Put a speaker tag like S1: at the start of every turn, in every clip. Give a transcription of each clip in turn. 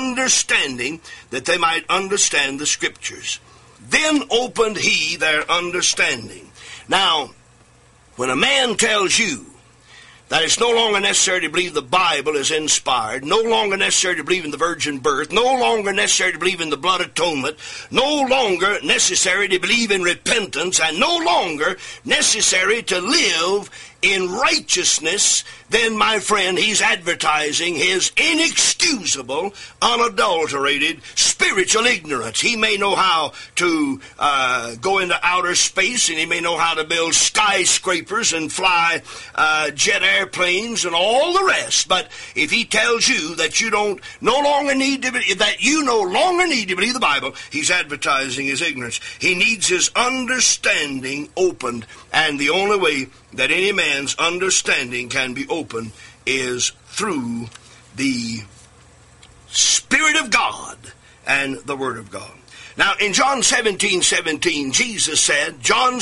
S1: understanding, that they might understand the Scriptures. Then opened he their understanding. Now, when a man tells you that it's no longer necessary to believe the Bible is inspired, no longer necessary to believe in the virgin birth, no longer necessary to believe in the blood atonement, no longer necessary to believe in repentance, and no longer necessary to live in righteousness, then, my friend, he's advertising his inexcusable, unadulterated spiritual ignorance. He may know how to go into outer space, and he may know how to build skyscrapers and fly jet airplanes and all the rest. But if he tells you that you no longer need to believe the Bible, he's advertising his ignorance. He needs his understanding opened, and the only way that any man's understanding can be open is through the Spirit of God and the Word of God. Now, in John 17:17, Jesus said, John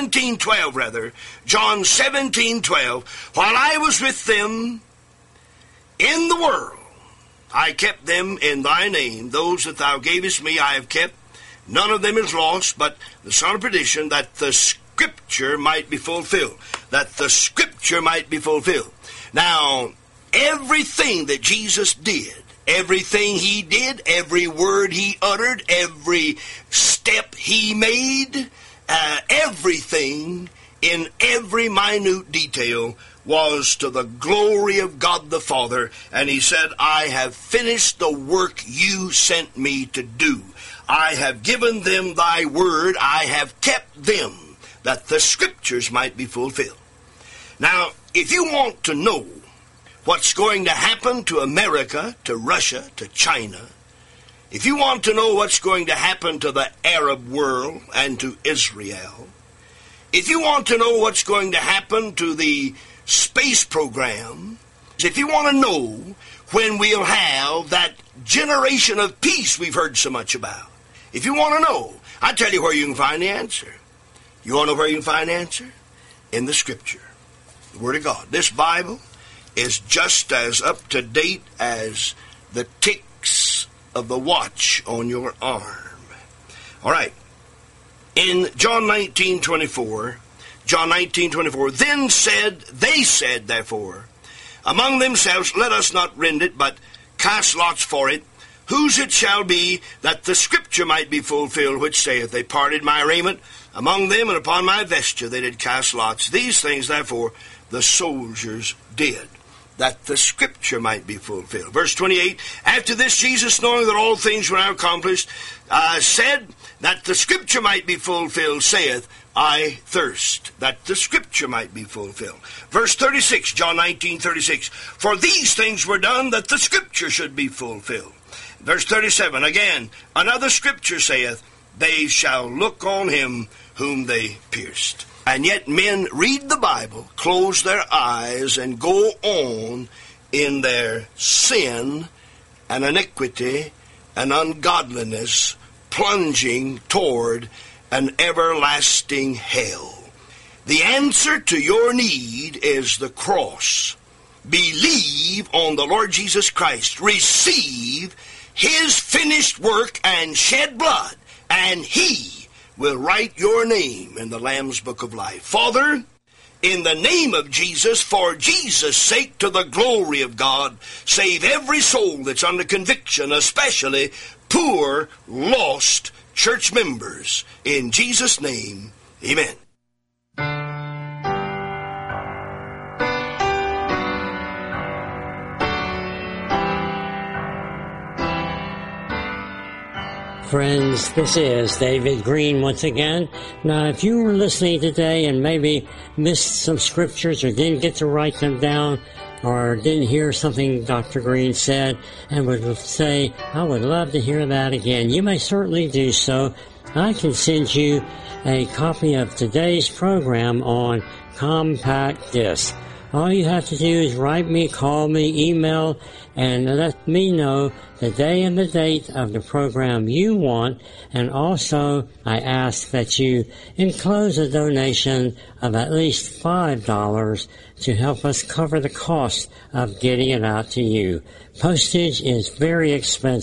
S1: 17:12, while I was with them in the world, I kept them in thy name. Those that thou gavest me I have kept. None of them is lost, but the son of perdition, that the Scripture might be fulfilled. That the Scripture might be fulfilled. Now, everything that Jesus did, everything he did, every word he uttered, every step he made, everything in every minute detail was to the glory of God the Father. And he said, I have finished the work you sent me to do. I have given them thy word. I have kept them, that the Scriptures might be fulfilled. Now, if you want to know what's going to happen to America, to Russia, to China, if you want to know what's going to happen to the Arab world and to Israel, if you want to know what's going to happen to the space program, if you want to know when we'll have that generation of peace we've heard so much about, if you want to know, I'll tell you where you can find the answer. You want to know where you can find the answer? In the Scripture, the Word of God. This Bible is just as up to date as the ticks of the watch on your arm. All right. In John 19:24, then they said, therefore, among themselves, let us not rend it, but cast lots for it, whose it shall be, that the Scripture might be fulfilled, which saith, they parted my raiment among them, and upon my vesture they did cast lots. These things, therefore, the soldiers did, that the Scripture might be fulfilled. Verse 28, after this Jesus, knowing that all things were now accomplished, said, that the Scripture might be fulfilled, saith, I thirst, that the Scripture might be fulfilled. Verse 36, John 19:36, for these things were done, that the Scripture should be fulfilled. Verse 37, again, another Scripture saith, they shall look on him whom they pierced. And yet men read the Bible, close their eyes, and go on in their sin and iniquity and ungodliness, plunging toward an everlasting hell. The answer to your need is the cross. Believe on the Lord Jesus Christ. Receive his finished work and shed blood, and he will write your name in the Lamb's Book of Life. Father, in the name of Jesus, for Jesus' sake, to the glory of God, save every soul that's under conviction, especially poor, lost church members. In Jesus' name, amen.
S2: Friends, this is David Green once again. Now, if you were listening today and maybe missed some scriptures or didn't get to write them down or didn't hear something Dr. Green said and would say, I would love to hear that again, you may certainly do so. I can send you a copy of today's program on compact disc. All you have to do is write me, call me, email, and let me know the day and the date of the program you want. And also, I ask that you enclose a donation of at least $5 to help us cover the cost of getting it out to you. Postage is very expensive.